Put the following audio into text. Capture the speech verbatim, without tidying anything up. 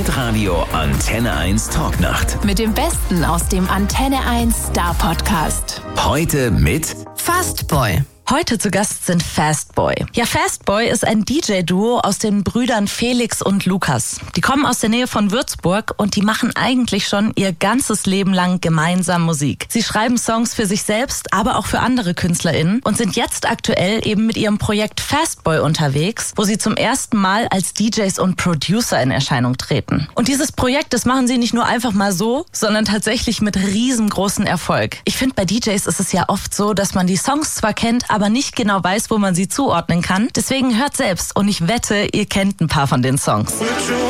Hitradio Antenne eins Talknacht. Mit dem Besten aus dem Antenne eins Star Podcast. Heute mit Fastboy. Heute zu Gast sind Fastboy. Ja, Fastboy ist ein D J-Duo aus den Brüdern Felix und Lukas. Die kommen aus der Nähe von Würzburg und die machen eigentlich schon ihr ganzes Leben lang gemeinsam Musik. Sie schreiben Songs für sich selbst, aber auch für andere KünstlerInnen und sind jetzt aktuell eben mit ihrem Projekt Fastboy unterwegs, wo sie zum ersten Mal als D Js und Producer in Erscheinung treten. Und dieses Projekt, das machen sie nicht nur einfach mal so, sondern tatsächlich mit riesengroßen Erfolg. Ich finde, bei D Js ist es ja oft so, dass man die Songs zwar kennt, aber nicht genau weiß, wo man sie zuordnen kann. Deswegen hört selbst und ich wette, ihr kennt ein paar von den Songs.